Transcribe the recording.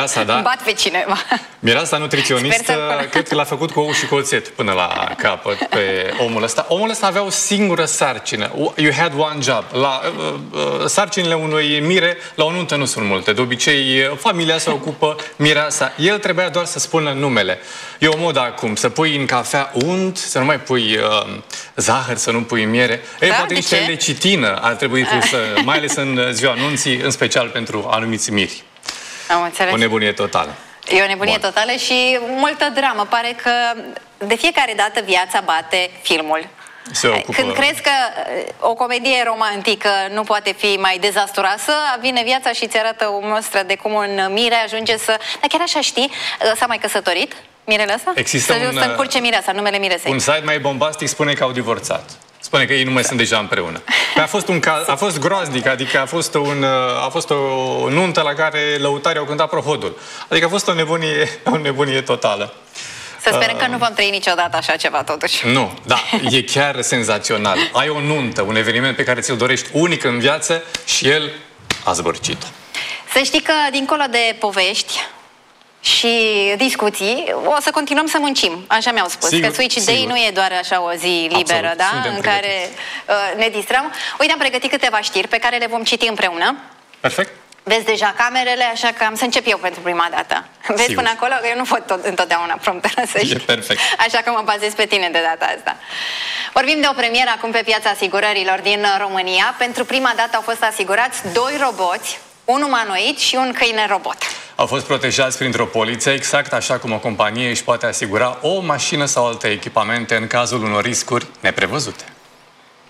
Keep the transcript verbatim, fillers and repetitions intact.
Mireasa, da? Bat pe cineva. Mireasa nutriționistă, cred că l-a făcut cu ou și colțet până la capăt pe omul ăsta. Omul ăsta avea o singură sarcină. You had one job. La, uh, uh, sarcinile unui mire la o nuntă nu sunt multe. De obicei, familia se ocupă, mireasa. El trebuia doar să spună numele. E o modă acum, să pui în cafea unt, să nu mai pui uh, zahăr, să nu pui miere. Ei, da, poate niște lecitină ar trebui pusă, mai ales în ziua anunții, în special pentru anumiți miri. Am înțeles. O nebunie totală. E o nebunie Bun. totală și multă dramă. Pare că de fiecare dată viața bate filmul. Se ocupă... Când crezi că o comedie romantică nu poate fi mai dezastruoasă, vine viața și îți arată o mostră de cum un mire ajunge să... Dar chiar așa știi, s-a mai căsătorit mirele ăsta? Există să, un... să încurce mireasa, numele miresei. Un site mai bombastic spune că au divorțat. Spune că ei nu mai sunt deja împreună. A fost, un caz, a fost groaznic, adică a fost, un, a fost o nuntă la care lăutarii au cântat prohodul. Adică a fost o nebunie, o nebunie totală. Să sperăm uh, că nu vom trăi niciodată așa ceva, totuși. Nu, da, e chiar senzațional. Ai o nuntă, un eveniment pe care ți-l dorești unic în viață și el a zbârcit. Să știi că, dincolo de povești și discuții, o să continuăm să muncim. Așa mi-au spus. Sigur, că Switch sigur. Day nu e doar așa o zi liberă, Absolut, da? suntem În pregătiți. care uh, ne distrăm. Uite, am pregătit câteva știri pe care le vom citi împreună. Perfect. Vezi deja camerele, așa că am să încep eu pentru prima dată. Vezi Sigur. până acolo că eu nu pot tot, întotdeauna prompteră, să știi. E perfect. Așa că mă bazez pe tine de data asta. Vorbim de o premieră acum pe piața asigurărilor din România. Pentru prima dată au fost asigurați doi roboți, un umanoid și un câine robot. Au fost protejați printr-o poliță, exact așa cum o companie își poate asigura o mașină sau alte echipamente în cazul unor riscuri neprevăzute.